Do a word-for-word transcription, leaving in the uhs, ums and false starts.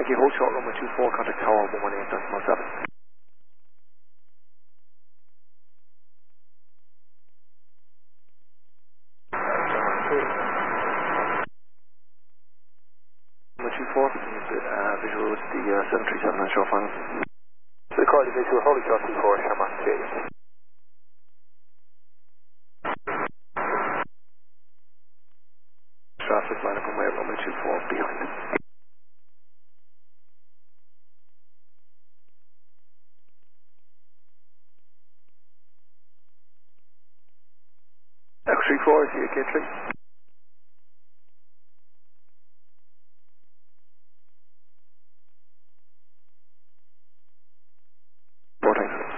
you, hold short runway two four, contact tower one one eight decimal seven. Runway two four, uh, visual with the uh, seven three seven nine show final. So call you visual, holding short two four, Shamrock three. Traffic line up runway runway two four behind. X three four, is you K three?